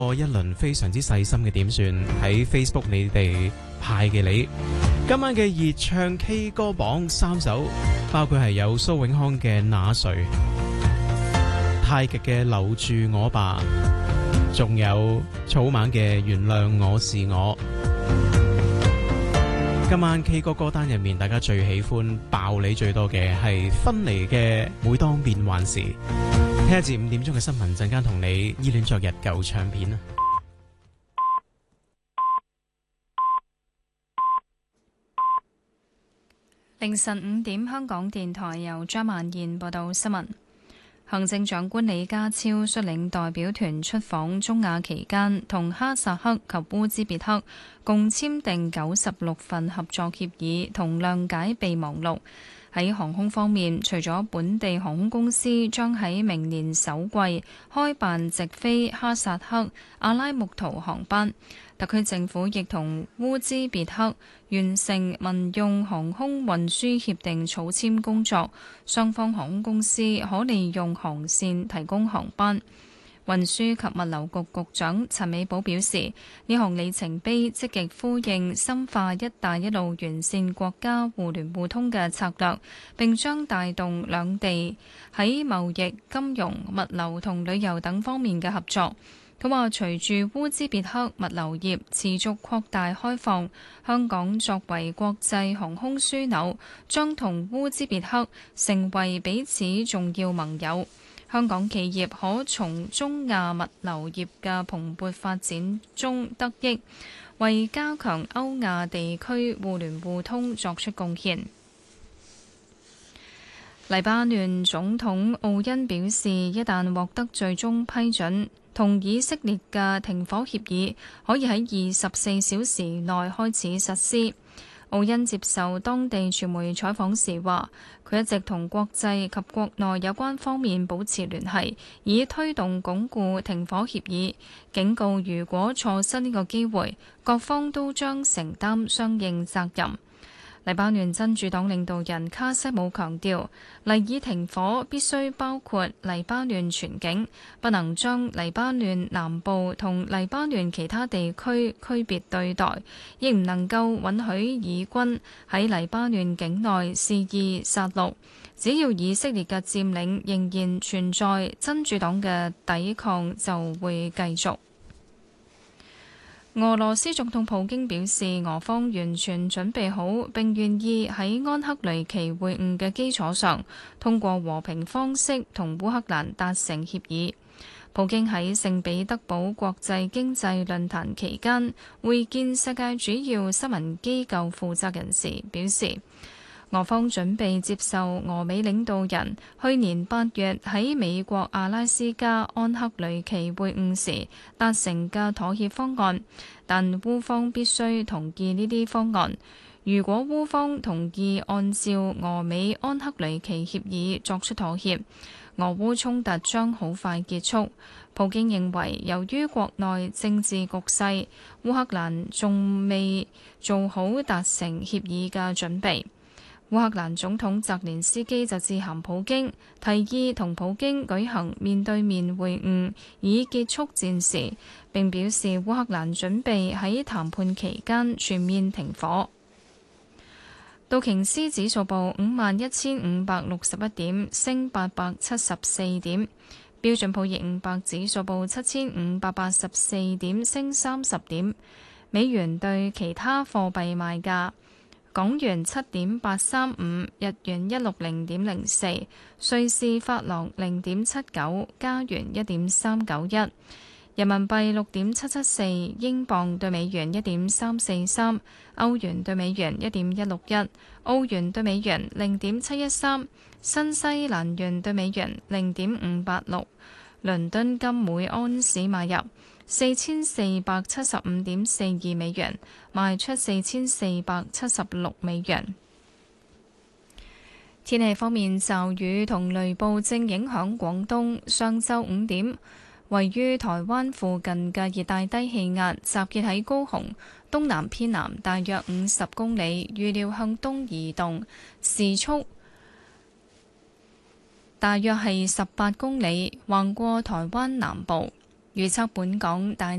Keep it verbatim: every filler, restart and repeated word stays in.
過一輪非常之細心嘅點算喺 Facebook 你哋派嘅你，今晚嘅熱唱 K 歌榜三首，包括係有蘇永康嘅那誰，太極嘅留住我吧，仲有草蜢嘅原諒我是我。今晚 K 歌歌單入面，大家最喜歡爆你最多嘅係分離嘅每當變幻時。聽一至五點鐘嘅新聞，陣間同你依戀昨日舊唱片啊！ 凌晨五點，香港電台由張曼燕報道新聞。行政長官李家超率領代表團出訪中亞期間，同哈薩克及烏茲別克共簽訂九十六份合作協議同諒解備忘錄。喺航空方面，除咗本地航空公司將喺明年首季開辦直飛哈薩克、阿拉木圖航班，特區政府亦同烏茲別克完成民用航空運輸協定草簽工作，雙方航空公司可利用航線提供航班。運輸及物流局局長陳美寶表示，呢項里程碑積極呼應深化「一帶一路」完善國家互聯互通嘅策略，並將帶動兩地喺貿易、金融、物流同旅遊等方面嘅合作。佢話：隨住烏茲別克物流業持續擴大開放，香港作為國際航空樞紐，將同烏茲別克成為彼此重要盟友。香港企業可從中亞物流業嘅蓬勃發展中得益，為加強歐亞地區互聯互通作出貢獻。黎巴嫩總統奧恩表示，一旦獲得最終批准，同以色列嘅停火協議可以喺二十四小時內開始實施。奧恩接受當地傳媒採訪時話，佢一直同國際及國內有關方面保持聯繫，以推動鞏固停火協議，警告如果錯失呢個機會，各方都將承擔相應責任。黎巴嫩真主黨領導人卡西姆強調，黎以停火必須包括黎巴嫩全境，不能將黎巴嫩南部同黎巴嫩其他地區區別對待，亦唔能夠允許以軍喺黎巴嫩境內肆意殺戮。只要以色列嘅佔領仍然存在，真主黨嘅抵抗就會繼續。俄羅斯總統普京表示，俄方完全準備好並願意喺安克雷奇會晤嘅基礎上，通過和平方式同烏克蘭達成協議。普京喺聖彼得堡國際經濟論壇期間會見世界主要新聞機構負責人時表示，俄方準備接受俄美領導人去年八月喺美國阿拉斯加安克雷奇會晤時達成嘅妥協方案，但烏方必須同意呢啲方案。如果烏方同意按照俄美安克雷奇協議作出妥協，俄烏衝突將好快結束。普京認為，由於國內政治局勢，烏克蘭仲未做好達成協議嘅準備。烏克蘭總統澤連斯基就致函普京，提議同普京舉行面對面會晤，以結束戰事，並表示烏克蘭準備喺談判期間全面停火。道瓊斯指數報五萬一千五百六十一點，升八百七十四點；標準普爾五百指數報七千五百八十四點，升三十點。美元對其他貨幣賣價。港元七點八三五，日元一六零點零四，瑞士法郎零點七九，加元一點三九一，人民幣六點七七四，英鎊對美元一點三四三，歐元對美元一點一六一，澳元對美元零點七一三，新西蘭元對美元零點五八六。倫敦金每安士買入四千四百七十五點四二美元，賣出四千四百七十六美元。天氣方面，驟雨同雷暴正影響廣東。上晝五點，位於台灣附近嘅熱帶低氣壓集結喺高雄東南偏南大約五十公里，預料向東移動，時速大約係十八公里，橫過台灣南部。 預測本港大